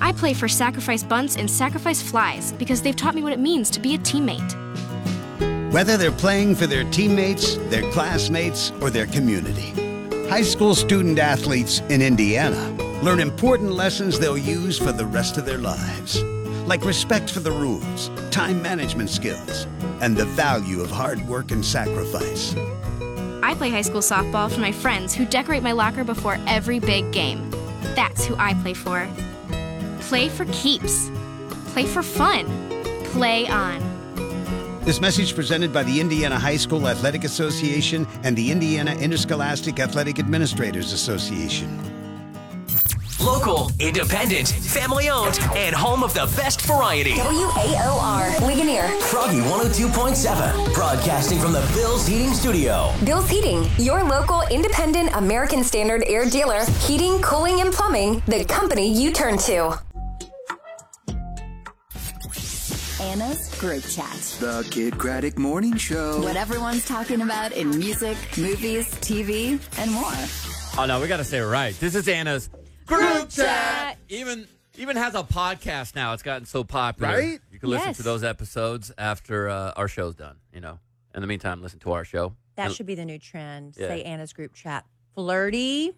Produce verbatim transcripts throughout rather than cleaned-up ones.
I play for Sacrifice Bunts and Sacrifice Flies because they've taught me what it means to be a teammate. Whether they're playing for their teammates, their classmates, or their community, high school student athletes in Indiana learn important lessons they'll use for the rest of their lives, like respect for the rules, time management skills, and the value of hard work and sacrifice. I play high school softball for my friends who decorate my locker before every big game. That's who I play for. Play for keeps. Play for fun. Play on. This message presented by the Indiana High School Athletic Association and the Indiana Interscholastic Athletic Administrators Association. Local, independent, family-owned, and home of the best variety. W A O R, Ligonier. Froggy one oh two point seven, broadcasting from the Bill's Heating Studio. Bill's Heating, your local independent American Standard air dealer. Heating, cooling, and plumbing, the company you turn to. Anna's Group Chat. The Kid Craddock Morning Show. What everyone's talking about in music, movies, T V, and more. Oh, no, we got to say it right. This is Anna's Group Chat. Even even has a podcast now. It's gotten so popular. Right? You can listen Yes. to those episodes after uh, our show's done, you know. In the meantime, listen to our show. That And- should be the new trend. Yeah. Say Anna's Group Chat. Flirty,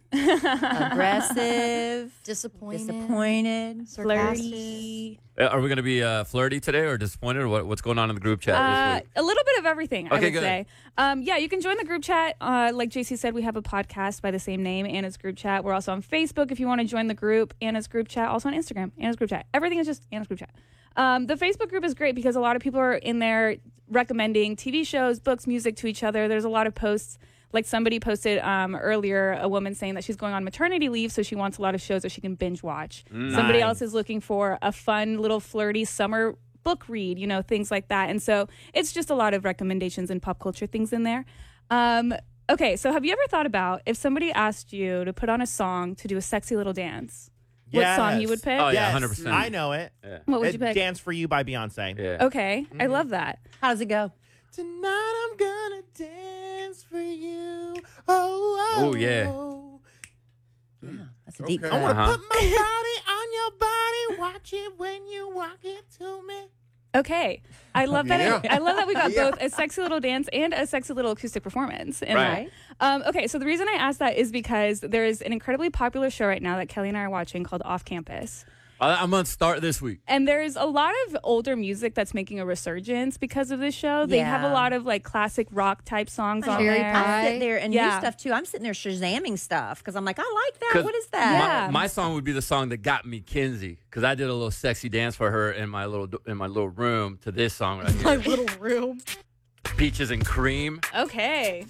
aggressive, Disappointed. disappointed, Sarcastic. flirty. Uh, Are we going to be uh, flirty today or disappointed? Or what, what's going on in the group chat Uh, this week? a little bit of everything, I Okay, would good. say. Um, yeah, you can join the group chat. Uh, like J C said, we have a podcast by the same name, Anna's Group Chat. We're also on Facebook if you want to join the group, Anna's Group Chat. Also on Instagram, Anna's Group Chat. Everything is just Anna's Group Chat. Um, the Facebook group is great because a lot of people are in there recommending T V shows, books, music to each other. There's a lot of posts. Like somebody posted um, earlier, a woman saying that she's going on maternity leave, so she wants a lot of shows that she can binge watch. Nice. Somebody else is looking for a fun little flirty summer book read, you know, things like that. And so it's just a lot of recommendations and pop culture things in there. Um, okay, so have you ever thought about if somebody asked you to put on a song to do a sexy little dance, what Yes. song you would pick? Oh, yeah, Yes, one hundred percent. I know it. Yeah. What would It- you pick? Dance for You by Beyonce. Yeah. Okay, I love that. How does it go? Tonight I'm gonna dance for you. Oh, oh, Oh, yeah. oh. That's a deep Okay. I cut. wanna Uh-huh. put my body on your body. Watch it when you walk it to me. Okay, I love that. Yeah. I love that we got Yeah. both a sexy little dance and a sexy little acoustic performance. in Right. that. Um, okay, so the reason I asked that is because there is an incredibly popular show right now that Kelly and I are watching called Off Campus. I- I'm going to start this week. And there's a lot of older music that's making a resurgence because of this show. They have a Yeah. lot of like classic rock type songs on Cherry there. Pie. I sit there and Yeah. new stuff too. I'm sitting there shazamming stuff because I'm like, I like that. 'Cause What is that? Yeah. My, my song would be the song that got me Kinsey because I did a little sexy dance for her in my little in my little room to this song right here. little room. Peaches and Cream. Okay.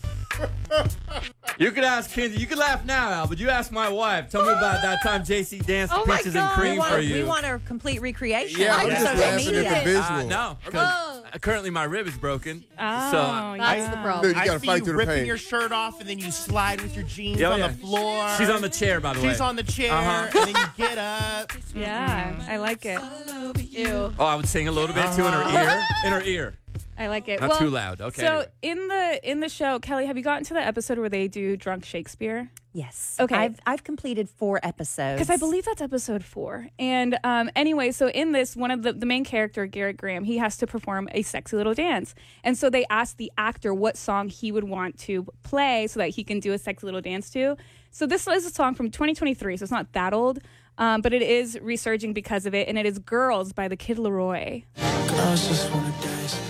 You could ask Kinsey. You could laugh now, Al, but you ask my wife. Tell me about that time J C danced Oh my Peaches God. and We Cream want, for we you. want a complete recreation. Yeah, on I'm just social laughing at media. the visual. Uh, no, 'cause, Oh. uh, currently my rib is broken. Oh, so yeah. That's the problem. Dude, you I gotta see fight you through the ripping pain. your shirt off, and then you slide with your jeans Yeah, on yeah. the floor. She's on the chair, by the way. She's on the chair, Uh-huh. and then you get up. Yeah, I like it. Ew. Oh, I would sing a little bit too in her ear. In her ear. I like it. Not well, too loud. Okay. So anyway. in the in the show, Kelly, have you gotten to the episode where they do drunk Shakespeare? Yes. Okay. I've I've completed four episodes. Because I believe that's episode four. And um, anyway, so in this, one of the, the main character, Garrett Graham, he has to perform a sexy little dance. And so they asked the actor what song he would want to play so that he can do a sexy little dance to. So this is a song from twenty twenty-three, so it's not that old, um, but it is resurging because of it. And it is Girls by the Kid Laroi. Girls just wanna dance,